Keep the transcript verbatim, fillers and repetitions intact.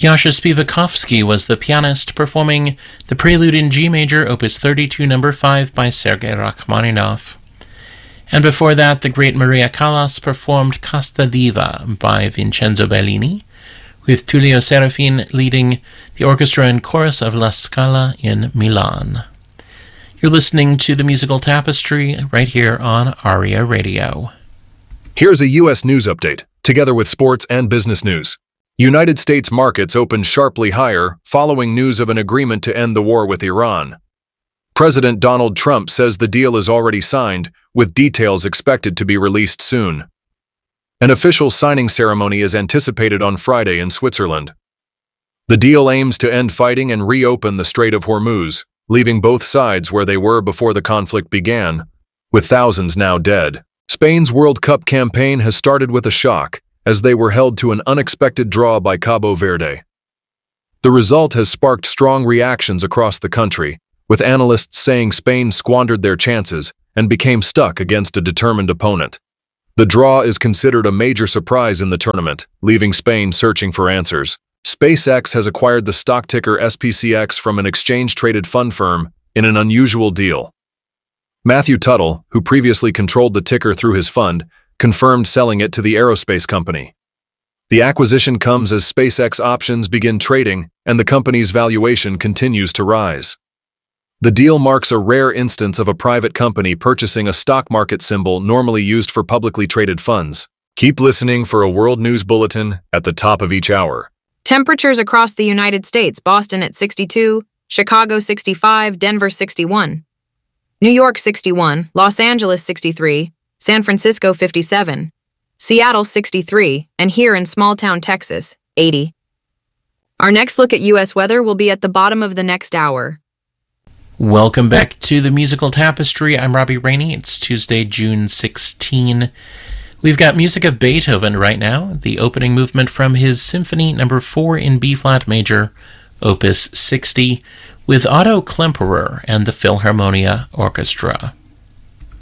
Yasha Spivakovsky was the pianist performing the Prelude in G major, opus thirty-two, number five by Sergei Rachmaninoff. And before that, the great Maria Callas performed Casta Diva by Vincenzo Bellini, with Tullio Serafin leading the orchestra and chorus of La Scala in Milan. You're listening to The Musical Tapestry right here on ARIA Radio. Here's a U S news update, together with sports and business news. United States markets opened sharply higher following news of an agreement to end the war with Iran. President Donald Trump says the deal is already signed, with details expected to be released soon. An official signing ceremony is anticipated on Friday in Switzerland. The deal aims to end fighting and reopen the Strait of Hormuz, leaving both sides where they were before the conflict began, with thousands now dead. Spain's World Cup campaign has started with a shock, as they were held to an unexpected draw by Cabo Verde. The result has sparked strong reactions across the country, with analysts saying Spain squandered their chances and became stuck against a determined opponent. The draw is considered a major surprise in the tournament, leaving Spain searching for answers. SpaceX has acquired the stock ticker S P C X from an exchange-traded fund firm in an unusual deal. Matthew Tuttle, who previously controlled the ticker through his fund, confirmed selling it to the aerospace company. The acquisition comes as SpaceX options begin trading and the company's valuation continues to rise. The deal marks a rare instance of a private company purchasing a stock market symbol normally used for publicly traded funds. Keep listening for a world news bulletin at the top of each hour. Temperatures across the United States: Boston at sixty-two, Chicago sixty-five, Denver sixty-one, New York sixty-one, Los Angeles sixty-three, San Francisco fifty-seven, Seattle sixty-three, and here in small-town Texas, eighty. Our next look at U S weather will be at the bottom of the next hour. Welcome back to The Musical Tapestry. I'm Robbie Rainey. It's Tuesday, June sixteenth. We've got music of Beethoven right now, the opening movement from his Symphony number four in B-flat major, opus sixty, with Otto Klemperer and the Philharmonia Orchestra.